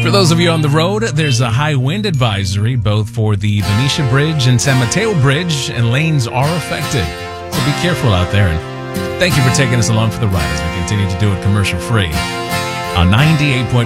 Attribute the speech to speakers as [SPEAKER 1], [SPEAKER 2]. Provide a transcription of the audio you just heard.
[SPEAKER 1] For those of you on the road, there's a high wind advisory both for the Venetia Bridge and San Mateo Bridge, and lanes are affected. So be careful out there. And thank you for taking us along for the ride as we continue to do it commercial free on 98.1